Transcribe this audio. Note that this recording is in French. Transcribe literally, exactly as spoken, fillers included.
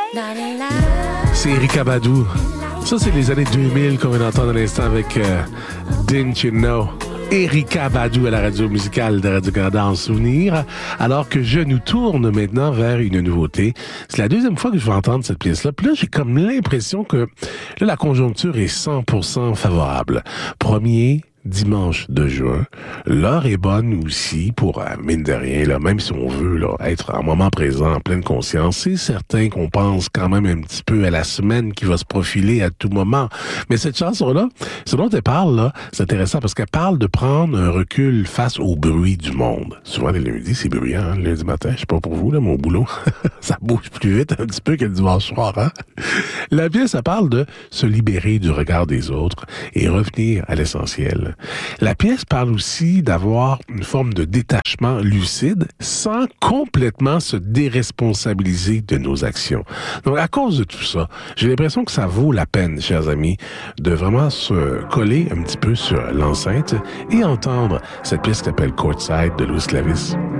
C'est Erykah Badu. Ça, c'est les années deux mille qu'on vient d'entendre à l'instant avec euh, Didn't You Know? Erykah Badu à la radio musicale de Radio-Canada en souvenir, alors que je nous tourne maintenant vers une nouveauté. C'est la deuxième fois que je vais entendre cette pièce-là. Puis là, j'ai comme l'impression que là, la conjoncture est cent pour cent favorable. Premier dimanche de juin. L'heure est bonne aussi pour, euh, mine de rien, là, même si on veut là, être en moment présent, en pleine conscience, c'est certain qu'on pense quand même un petit peu à la semaine qui va se profiler à tout moment. Mais cette chanson-là, ce dont elle parle, là, c'est intéressant parce qu'elle parle de prendre un recul face au bruit du monde. Souvent, les lundis, c'est bruyant, hein, le lundi matin. Je sais pas pour vous, là, mon boulot. Ça bouge plus vite un petit peu que le dimanche soir, hein. La pièce, ça parle de se libérer du regard des autres et revenir à l'essentiel. La pièce parle aussi d'avoir une forme de détachement lucide sans complètement se déresponsabiliser de nos actions. Donc, à cause de tout ça, j'ai l'impression que ça vaut la peine, chers amis, de vraiment se coller un petit peu sur l'enceinte et entendre cette pièce qui s'appelle Courtside de Louis Clavis.